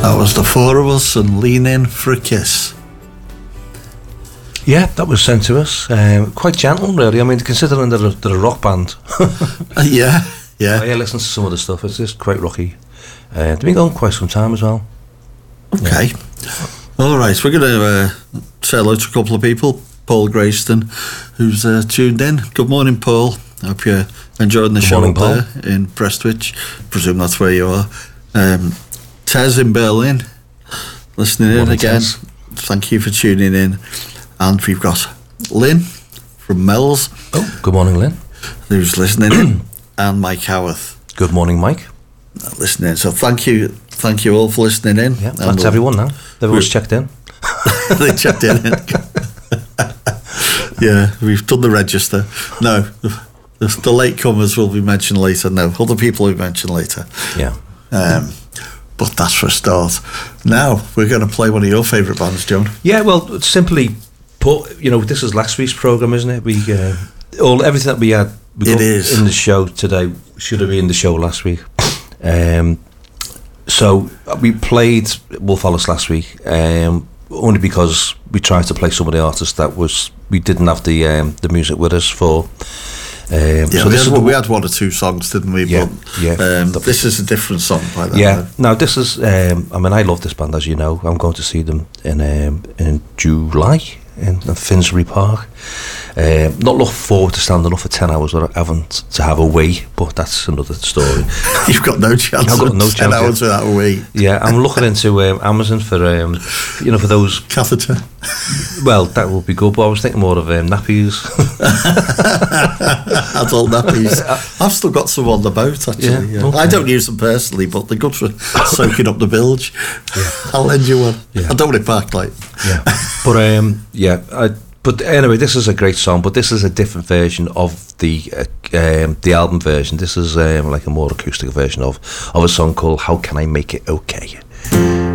That was the four of us and Lean In for a Kiss. Yeah, that was sent to us. Quite gentle, really. I mean, considering they're a rock band. Yeah. I listen to some of the stuff. It's just quite rocky. They've been going quite some time as well. Okay. Yeah. All right, we're going to say hello to a couple of people. Paul Grayston, who's tuned in. Good morning, Paul. I hope you're enjoying the show up there in Prestwich. Presume that's where you are. Tez in Berlin, listening in again. Tez. Thank you for tuning in. And we've got Lynn from Mells. Oh, good morning, Lynn. Who's listening in. And Mike Howarth. Good morning, Mike. Listening. So thank you all for listening in. Yeah, that's everyone now. Everyone's checked in. They checked in. Yeah, we've done the register. No, the latecomers will be mentioned later. No, other people will be mentioned later. Yeah. But that's for a start. Now we're going to play one of your favourite bands, John. Yeah, well, simply put, this is last week's programme, isn't it? We everything that we had in the show today should have been in the show last week. So we played Wolf Alice last week, only because we tried to play some of the artists that we didn't have the music with us for. So we had one or two songs, didn't we? Yeah, but, this is a different song by that. Yeah, now this is. I love this band, as you know. I'm going to see them in July in Finsbury Park. Not looking forward to standing up for 10 hours without having to have a wee, but that's another story. You've got no chance. I've got no 10 hours without a wee. Yeah, I'm looking into Amazon for for those catheter. Well, that would be good, but I was thinking more of nappies. Adult nappies. I've still got some on the boat, actually. Yeah. Okay. I don't use them personally, but they're good for soaking up the bilge. Yeah. I'll lend you one. Yeah. I don't want it back, like. Yeah, but but anyway, this is a great song, but this is a different version of the album version. This is like a more acoustic version of a song called "How Can I Make It Okay."